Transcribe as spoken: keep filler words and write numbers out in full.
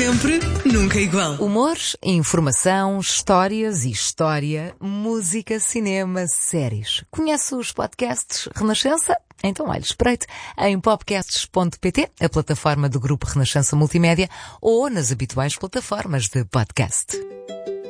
Sempre, nunca igual. Humor, informação, histórias e história, música, cinema, séries. Conhece os podcasts Renascença? Então, olha, espreite em popcasts ponto pt, a plataforma do Grupo Renascença Multimédia, ou nas habituais plataformas de podcast.